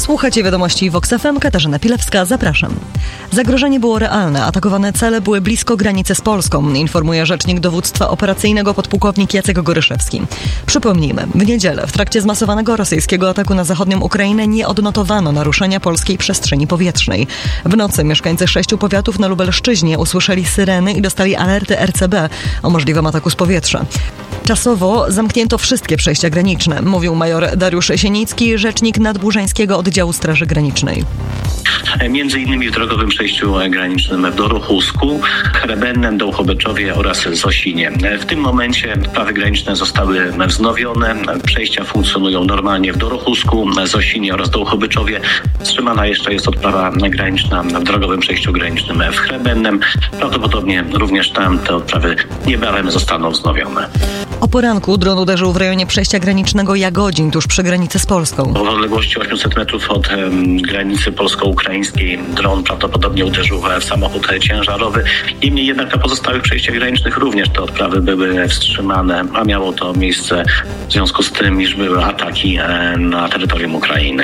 Słuchacie wiadomości Vox FM, Katarzyna Pilewska, zapraszam. Zagrożenie było realne, atakowane cele były blisko granicy z Polską, informuje rzecznik dowództwa operacyjnego podpułkownik Jacek Goryszewski. Przypomnijmy, w niedzielę w trakcie zmasowanego rosyjskiego ataku na zachodnią Ukrainę nie odnotowano naruszenia polskiej przestrzeni powietrznej. W nocy mieszkańcy 6 powiatów na Lubelszczyźnie usłyszeli syreny i dostali alerty RCB o możliwym ataku z powietrza. Czasowo zamknięto wszystkie przejścia graniczne, mówił major Dariusz Sienicki, rzecznik Nadburzańskiego Oddziału Straży Granicznej. Między innymi w drogowym przejściu granicznym w Dorochusku, Hrebennem, Dołchobeczowie oraz Zosinie. W tym momencie prawy graniczne zostały wznowione, przejścia funkcjonują normalnie w Dorochusku, Zosinie oraz Dołchobeczowie. Wstrzymana jeszcze jest odprawa graniczna w drogowym przejściu granicznym w Hrebennem. Prawdopodobnie również tam te odprawy niebawem zostaną wznowione. O poranku dron uderzył w rejonie przejścia granicznego Jagodzin, tuż przy granicy z Polską. W odległości 800 metrów od granicy polsko-ukraińskiej dron prawdopodobnie uderzył w samochód ciężarowy. Niemniej jednak na pozostałych przejściach granicznych również te odprawy były wstrzymane, a miało to miejsce w związku z tym, iż były ataki na terytorium Ukrainy.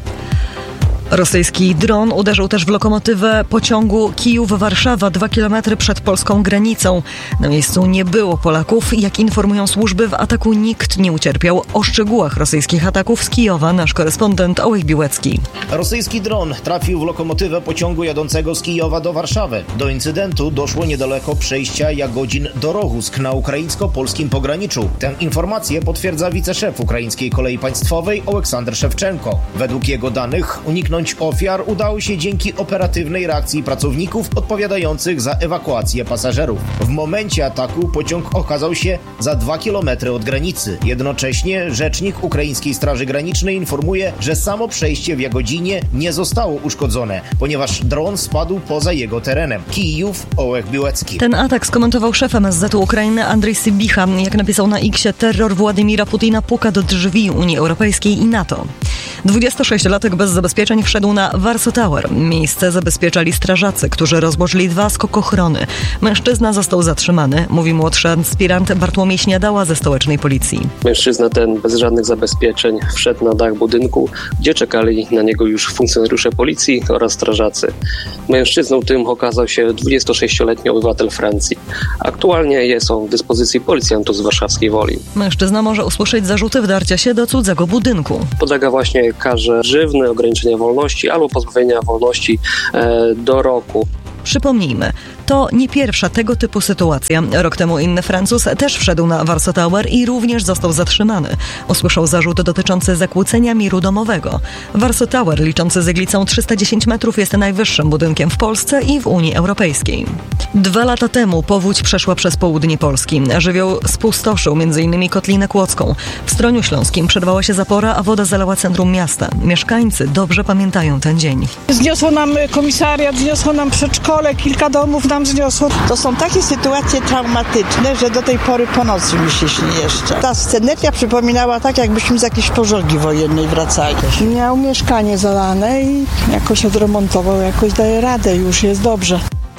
Rosyjski dron uderzył też w lokomotywę pociągu Kijów-Warszawa 2 km przed polską granicą. Na miejscu nie było Polaków. Jak informują służby, w ataku nikt nie ucierpiał. O szczegółach rosyjskich ataków z Kijowa nasz korespondent Ołek Biłecki. Rosyjski dron trafił w lokomotywę pociągu jadącego z Kijowa do Warszawy. Do incydentu doszło niedaleko przejścia Jagodzin-Dorohusk na ukraińsko-polskim pograniczu. Tę informację potwierdza wiceszef Ukraińskiej Kolei Państwowej Oleksandr Szewczenko. Według jego danych uniknąć ofiar udało się dzięki operatywnej reakcji pracowników odpowiadających za ewakuację pasażerów. W momencie ataku pociąg okazał się za 2 km od granicy. Jednocześnie rzecznik Ukraińskiej Straży Granicznej informuje, że samo przejście w Jagodzinie nie zostało uszkodzone, ponieważ dron spadł poza jego terenem. Kijów, Ołek Biłecki. Ten atak skomentował szef MSZ Ukrainy Andrzej Sybicha. Jak napisał na X-ie, terror Władimira Putina puka do drzwi Unii Europejskiej i NATO. 26-latek bez zabezpieczeń wszedł na Warsaw Tower. Miejsce zabezpieczali strażacy, którzy rozłożyli 2 skokochrony. Mężczyzna został zatrzymany, mówi młodszy aspirant Bartłomiej Śniadała ze stołecznej policji. Mężczyzna ten bez żadnych zabezpieczeń wszedł na dach budynku, gdzie czekali na niego już funkcjonariusze policji oraz strażacy. Mężczyzną tym okazał się 26-letni obywatel Francji. Aktualnie jest on w dyspozycji policjantów z warszawskiej Woli. Mężczyzna może usłyszeć zarzuty wdarcia się do cudzego budynku. Podlega właśnie karze grzywny, ograniczenia wolności albo pozbawienia wolności do roku. Przypomnijmy, to nie pierwsza tego typu sytuacja. Rok temu inny Francuz też wszedł na Warsaw Tower i również został zatrzymany. Usłyszał zarzut dotyczący zakłócenia miru domowego. Warsaw Tower, liczący z iglicą 310 metrów, jest najwyższym budynkiem w Polsce i w Unii Europejskiej. 2 lata temu powódź przeszła przez południe Polski. Żywioł spustoszył m.in. Kotlinę Kłodzką. W Stroniu Śląskim przerwała się zapora, a woda zalała centrum miasta. Mieszkańcy dobrze pamiętają ten dzień. Zniosło nam komisariat, zniosło nam przedszkole, kilka domów nam zniosło. To są takie sytuacje traumatyczne, że do tej pory po nocy mi się śni jeszcze. Ta sceneria przypominała tak, jakbyśmy z jakiejś pożogi wojennej wracali. Miał mieszkanie zalane i jakoś odremontował, jakoś daje radę, już jest dobrze.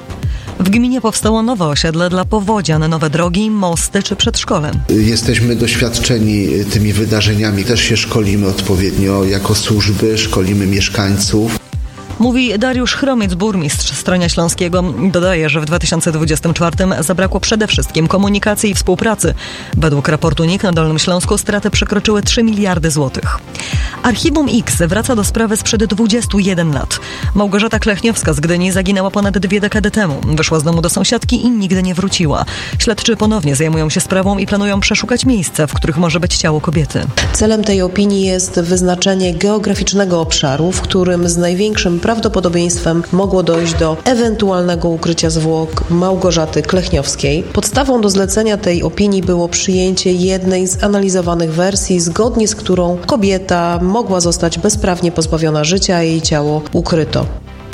W gminie powstało nowe osiedle dla powodzian, nowe drogi, mosty czy przedszkole. Jesteśmy doświadczeni tymi wydarzeniami, też się szkolimy odpowiednio jako służby, szkolimy mieszkańców. Mówi Dariusz Chromiec, burmistrz Stronia Śląskiego. Dodaje, że w 2024 zabrakło przede wszystkim komunikacji i współpracy. Według raportu NIK na Dolnym Śląsku straty przekroczyły 3 miliardy złotych. Archiwum X wraca do sprawy sprzed 21 lat. Małgorzata Klechniowska z Gdyni zaginęła ponad 2 dekady temu. Wyszła z domu do sąsiadki i nigdy nie wróciła. Śledczy ponownie zajmują się sprawą i planują przeszukać miejsca, w których może być ciało kobiety. Celem tej opinii jest wyznaczenie geograficznego obszaru, w którym z największym prawdopodobieństwem mogło dojść do ewentualnego ukrycia zwłok Małgorzaty Klechniowskiej. Podstawą do zlecenia tej opinii było przyjęcie jednej z analizowanych wersji, zgodnie z którą kobieta mogła zostać bezprawnie pozbawiona życia, a jej ciało ukryto.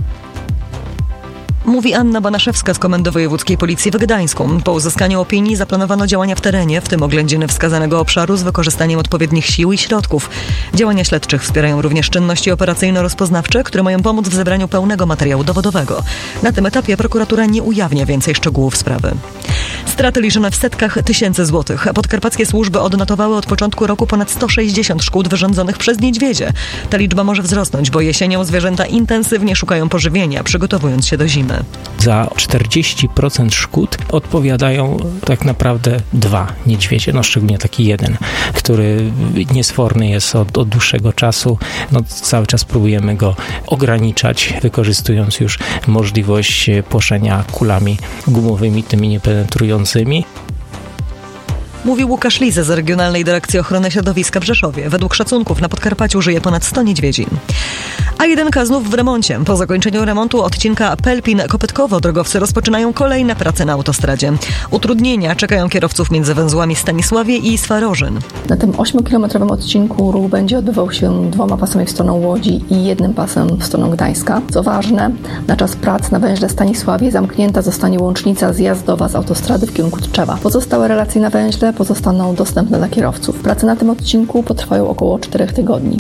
Mówi Anna Banaszewska z Komendy Wojewódzkiej Policji w Gdańsku. Po uzyskaniu opinii zaplanowano działania w terenie, w tym oględziny wskazanego obszaru z wykorzystaniem odpowiednich sił i środków. Działania śledczych wspierają również czynności operacyjno-rozpoznawcze, które mają pomóc w zebraniu pełnego materiału dowodowego. Na tym etapie prokuratura nie ujawnia więcej szczegółów sprawy. Straty liczone w setkach tysięcy złotych. Podkarpackie służby odnotowały od początku roku ponad 160 szkód wyrządzonych przez niedźwiedzie. Ta liczba może wzrosnąć, bo jesienią zwierzęta intensywnie szukają pożywienia, przygotowując się do zimy. Za 40% szkód odpowiadają tak naprawdę 2 niedźwiedzie, szczególnie taki jeden, który niesforny jest od dłuższego czasu. Cały czas próbujemy go ograniczać, wykorzystując już możliwość płoszenia kulami gumowymi, tymi niepenetrującymi. Mówi Łukasz Lizy z Regionalnej Dyrekcji Ochrony Środowiska w Rzeszowie. Według szacunków na Podkarpaciu żyje ponad 100 niedźwiedzi. A1 znów w remoncie. Po zakończeniu remontu odcinka Pelpin-Kopytkowo drogowcy rozpoczynają kolejne prace na autostradzie. Utrudnienia czekają kierowców między węzłami Stanisławie i Swarożyn. Na tym 8-kilometrowym odcinku ruch będzie odbywał się 2 pasami w stronę Łodzi i 1 pasem w stronę Gdańska. Co ważne, na czas prac na węźle Stanisławie zamknięta zostanie łącznica zjazdowa z autostrady w kierunku Tczewa. Pozostałe relacje na węźle pozostaną dostępne dla kierowców. Prace na tym odcinku potrwają około 4 tygodni.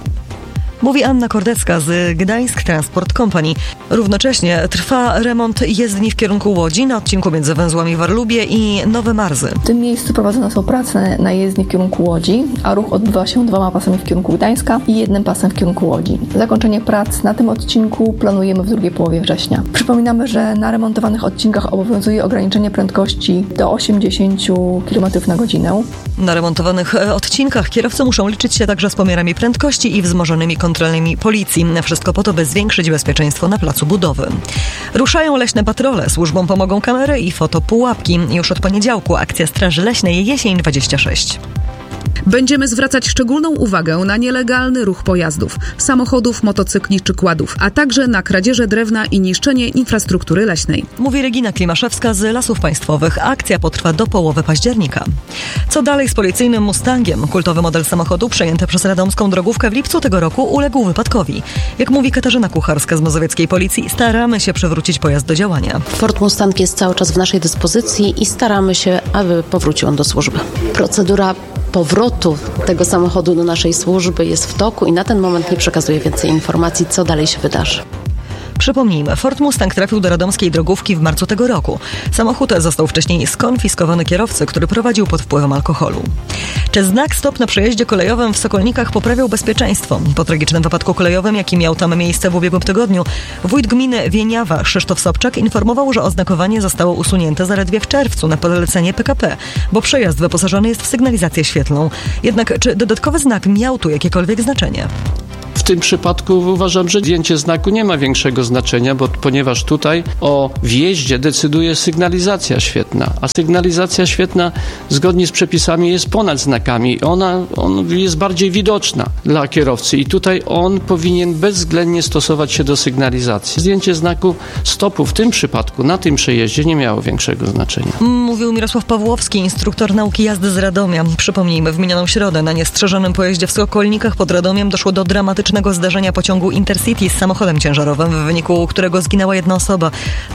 Mówi Anna Kordecka z Gdańsk Transport Company. Równocześnie trwa remont jezdni w kierunku Łodzi na odcinku między węzłami Warlubie i Nowe Marzy. W tym miejscu prowadzone są prace na jezdni w kierunku Łodzi, a ruch odbywa się 2 pasami w kierunku Gdańska i 1 pasem w kierunku Łodzi. Zakończenie prac na tym odcinku planujemy w drugiej połowie września. Przypominamy, że na remontowanych odcinkach obowiązuje ograniczenie prędkości do 80 km na godzinę. Na remontowanych odcinkach kierowcy muszą liczyć się także z pomiarami prędkości i wzmożonymi kontrolnymi policji. Wszystko po to, by zwiększyć bezpieczeństwo na placu budowy. Ruszają leśne patrole. Służbom pomogą kamery i fotopułapki. Już od poniedziałku akcja Straży Leśnej Jesień 26. Będziemy zwracać szczególną uwagę na nielegalny ruch pojazdów, samochodów, motocykli czy kładów, a także na kradzieże drewna i niszczenie infrastruktury leśnej. Mówi Regina Klimaszewska z Lasów Państwowych. Akcja potrwa do połowy października. Co dalej z policyjnym Mustangiem? Kultowy model samochodu przejęty przez radomską drogówkę w lipcu tego roku uległ wypadkowi. Jak mówi Katarzyna Kucharska z mazowieckiej policji, staramy się przywrócić pojazd do działania. Ford Mustang jest cały czas w naszej dyspozycji i staramy się, aby powrócił on do służby. Procedura powrotu tego samochodu do naszej służby jest w toku i na ten moment nie przekazuję więcej informacji, co dalej się wydarzy. Przypomnijmy, Ford Mustang trafił do radomskiej drogówki w marcu tego roku. Samochód został wcześniej skonfiskowany kierowcy, który prowadził pod wpływem alkoholu. Czy znak stop na przejeździe kolejowym w Sokolnikach poprawiał bezpieczeństwo? Po tragicznym wypadku kolejowym, jaki miał tam miejsce w ubiegłym tygodniu, wójt gminy Wieniawa Krzysztof Sobczak informował, że oznakowanie zostało usunięte zaledwie w czerwcu na polecenie PKP, bo przejazd wyposażony jest w sygnalizację świetlną. Jednak czy dodatkowy znak miał tu jakiekolwiek znaczenie? W tym przypadku uważam, że zdjęcie znaku nie ma większego znaczenia, ponieważ tutaj o wjeździe decyduje sygnalizacja świetna, a sygnalizacja świetna zgodnie z przepisami jest ponad znakami. Ona jest bardziej widoczna dla kierowcy i tutaj on powinien bezwzględnie stosować się do sygnalizacji. Zdjęcie znaku stopu w tym przypadku, na tym przejeździe nie miało większego znaczenia. Mówił Mirosław Pawłowski, instruktor nauki jazdy z Radomia. Przypomnijmy, w minioną środę na niestrzeżonym pojeździe w Sokolnikach pod Radomiem doszło do dramatycznego zdarzenia pociągu Intercity z samochodem ciężarowym, w wyniku którego zginęła jedna osoba,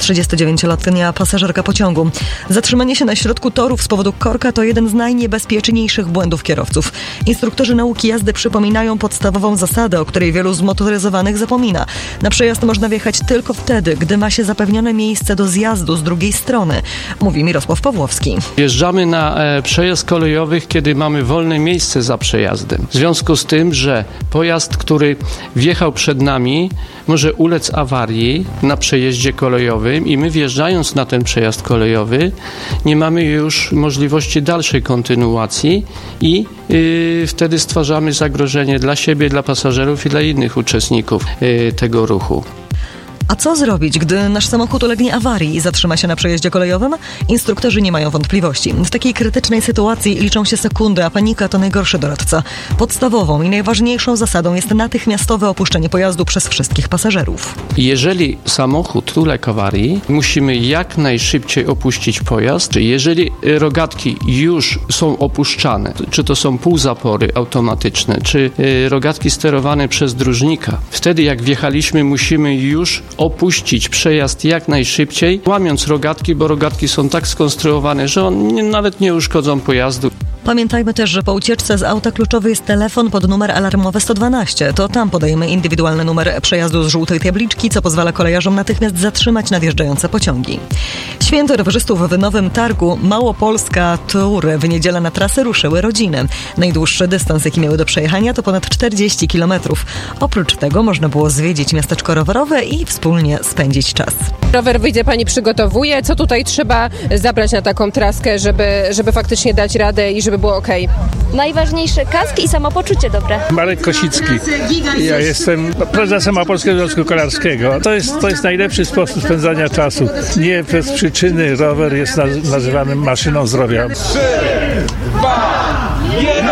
39-letnia pasażerka pociągu. Zatrzymanie się na środku torów z powodu korka to jeden z najniebezpieczniejszych błędów kierowców. Instruktorzy nauki jazdy przypominają podstawową zasadę, o której wielu zmotoryzowanych zapomina. Na przejazd można wjechać tylko wtedy, gdy ma się zapewnione miejsce do zjazdu z drugiej strony, mówi Mirosław Pawłowski. Wjeżdżamy na przejazd kolejowy, kiedy mamy wolne miejsce za przejazdem. W związku z tym, że pojazd, który wjechał przed nami, może ulec awarii na przejeździe kolejowym i my wjeżdżając na ten przejazd kolejowy nie mamy już możliwości dalszej kontynuacji i wtedy stwarzamy zagrożenie dla siebie, dla pasażerów i dla innych uczestników tego ruchu. A co zrobić, gdy nasz samochód ulegnie awarii i zatrzyma się na przejeździe kolejowym? Instruktorzy nie mają wątpliwości. W takiej krytycznej sytuacji liczą się sekundy, a panika to najgorszy doradca. Podstawową i najważniejszą zasadą jest natychmiastowe opuszczenie pojazdu przez wszystkich pasażerów. Jeżeli samochód uległ awarii, musimy jak najszybciej opuścić pojazd. Jeżeli rogatki już są opuszczane, czy to są półzapory automatyczne, czy rogatki sterowane przez dróżnika, wtedy jak wjechaliśmy, musimy już opuścić przejazd jak najszybciej, łamiąc rogatki, bo rogatki są tak skonstruowane, że nawet nie uszkodzą pojazdu. Pamiętajmy też, że po ucieczce z auta kluczowy jest telefon pod numer alarmowy 112. To tam podajemy indywidualny numer przejazdu z żółtej tabliczki, co pozwala kolejarzom natychmiast zatrzymać nadjeżdżające pociągi. Święto rowerzystów w Nowym Targu Małopolska Tour. W niedzielę na trasę ruszyły rodziny. Najdłuższy dystans, jaki miały do przejechania, to ponad 40 km. Oprócz tego można było zwiedzić miasteczko rowerowe i wspólnie spędzić czas. Rower wyjdzie pani przygotowuje. Co tutaj trzeba zabrać na taką traskę, żeby faktycznie dać radę i żeby było okej? Najważniejsze kask i samopoczucie dobre. Marek Kosicki. Ja jestem prezesem Małopolskiego Związku Kolarskiego. To jest najlepszy sposób spędzania czasu. Nie bez przyczyny rower jest nazywany maszyną zdrowia. 3, 2, 1,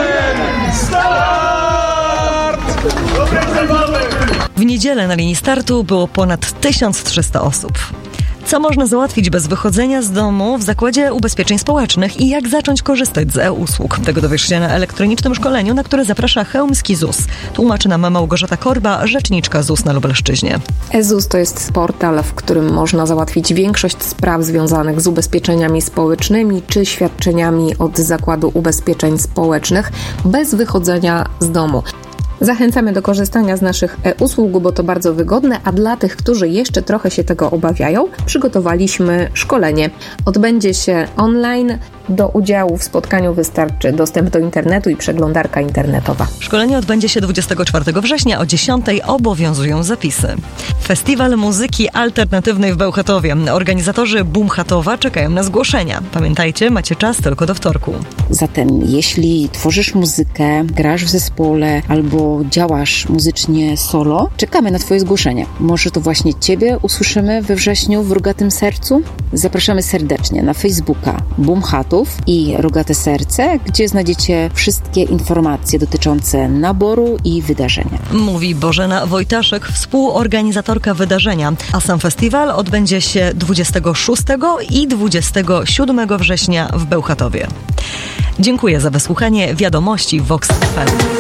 start! W niedzielę na linii startu było ponad 1300 osób. Co można załatwić bez wychodzenia z domu w Zakładzie Ubezpieczeń Społecznych i jak zacząć korzystać z e-usług? Tego dowiesz się na elektronicznym szkoleniu, na które zaprasza Chełmski ZUS. Tłumaczy nam Małgorzata Korba, rzeczniczka ZUS na Lubelszczyźnie. e-ZUS to jest portal, w którym można załatwić większość spraw związanych z ubezpieczeniami społecznymi czy świadczeniami od Zakładu Ubezpieczeń Społecznych bez wychodzenia z domu. Zachęcamy do korzystania z naszych e-usług, bo to bardzo wygodne, a dla tych, którzy jeszcze trochę się tego obawiają, przygotowaliśmy szkolenie. Odbędzie się online. Do udziału w spotkaniu wystarczy dostęp do internetu i przeglądarka internetowa. Szkolenie odbędzie się 24 września o 10:00. Obowiązują zapisy. Festiwal Muzyki Alternatywnej w Bełchatowie. Organizatorzy Bumchatowa czekają na zgłoszenia. Pamiętajcie, macie czas tylko do wtorku. Zatem jeśli tworzysz muzykę, grasz w zespole albo działasz muzycznie solo, czekamy na Twoje zgłoszenie. Może to właśnie Ciebie usłyszymy we wrześniu w Rogatym Sercu? Zapraszamy serdecznie na Facebooka Bumchatów i Rogate Serce, gdzie znajdziecie wszystkie informacje dotyczące naboru i wydarzenia. Mówi Bożena Wojtaszek, współorganizatorka wydarzenia, a sam festiwal odbędzie się 26 i 27 września w Bełchatowie. Dziękuję za wysłuchanie wiadomości Vox FM.